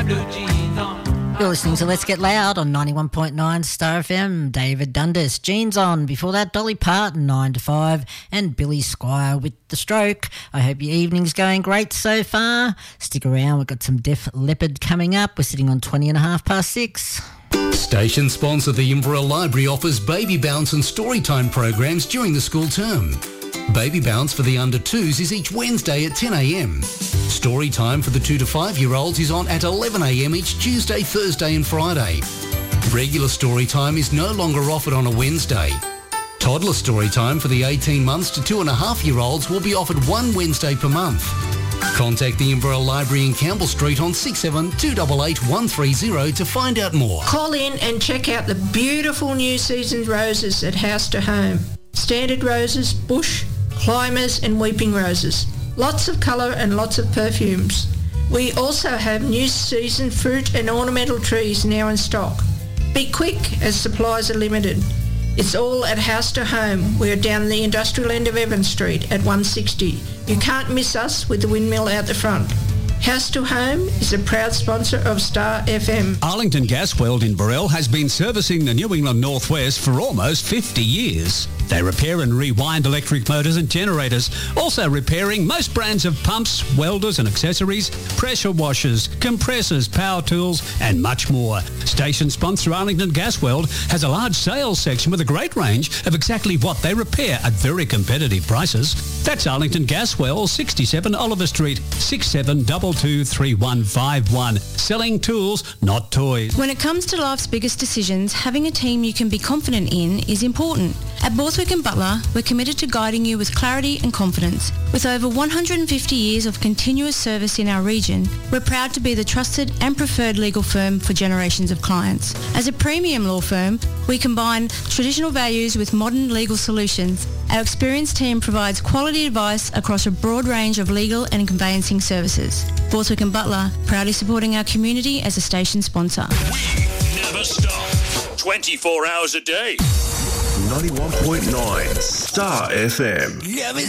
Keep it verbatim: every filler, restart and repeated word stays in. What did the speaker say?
You're listening to Let's Get Loud on ninety-one point nine Star F M. David Dundas, Jeans On. Before that, Dolly Parton, nine to five, and Billy Squire with The Stroke. I hope your evening's going great so far. Stick around, we've got some Def Leppard coming up. We're sitting on twenty and a half past six. Station sponsor, the Inverell Library, offers Baby Bounce and Storytime programs during the school term. Baby Bounce for the under twos is each Wednesday at ten a m. Story time for the two to five year olds is on at eleven a m each Tuesday, Thursday and Friday. Regular story time is no longer offered on a Wednesday. Toddler story time for the eighteen months to two and a half year olds will be offered one Wednesday per month. Contact the Inverell Library in Campbell Street on six seven two eight eight one three zero to find out more. Call in and check out the beautiful new seasoned roses at House to Home. Standard roses, bush, climbers and weeping roses. Lots of colour and lots of perfumes. We also have new season fruit and ornamental trees now in stock. Be quick as supplies are limited. It's all at House to Home. We're down the industrial end of Evans Street at one sixty. You can't miss us with the windmill out the front. House to Home is a proud sponsor of Star F M. Arlington Gasworld in Burrell has been servicing the New England Northwest for almost fifty years. They repair and rewind electric motors and generators, also repairing most brands of pumps, welders and accessories, pressure washers, compressors, power tools and much more. Station sponsor Arlington Gasworld has a large sales section with a great range of exactly what they repair at very competitive prices. That's Arlington Gasworld, sixty-seven Oliver Street, six seven two two three one five one. Selling tools, not toys. When it comes to life's biggest decisions, having a team you can be confident in is important. At Borthwick and Butler, we're committed to guiding you with clarity and confidence. With over one hundred fifty years of continuous service in our region, we're proud to be the trusted and preferred legal firm for generations of clients. As a premium law firm, we combine traditional values with modern legal solutions. Our experienced team provides quality advice across a broad range of legal and conveyancing services. Borthwick and Butler, proudly supporting our community as a station sponsor. We never stop. twenty-four hours a day. ninety-one point nine Star F M.